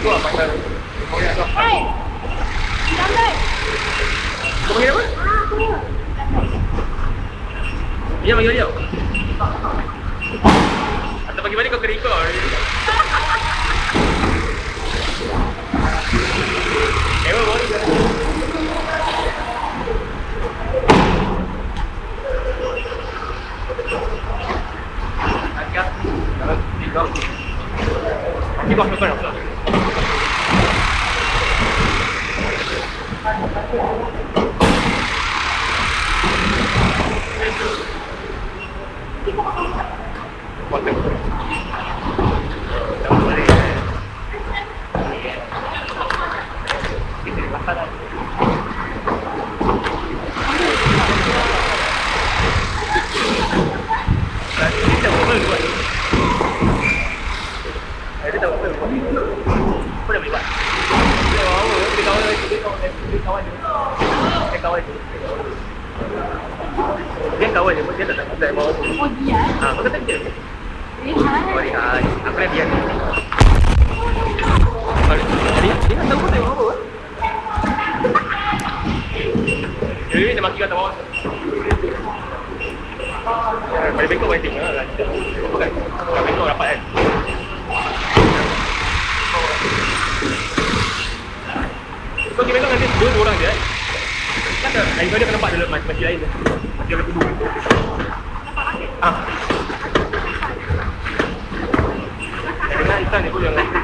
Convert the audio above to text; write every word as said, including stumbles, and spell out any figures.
ikut apa pasal. Hei! Lambat! Kau panggil apa? Dia panggil dia. Atau bagaimana kau kena ikut? Eh, boleh. Agak. Tiga. Tiga kau kena. Water. Dah boleh. Kita pasal dah. Tadi kita buat apa? Tadi kita buat apa? Apa dah buat? Dia bawa, dia kawan dia, dia kawan dia, dia kawan dia. Dia kawan dia. Dia kawan dia, dia tak tak tak bawa tu. Oh dia? Ah, kau kata dia. Rehan. Oh, Rehan. Aku dah biar ni. Dia dia tak tahu pun dia bawa apa. Dia dia maki kat bawah. Pada bengkok waiting lah. Apa kan? Kat bengkok rapat kan? Kau pergi bengkok nanti dua orang je kan? Kan tak? Hari dia akan nampak dalam masjid lain je. Masjid yang kedua. Ah. Saya dengar Isan ni pun yang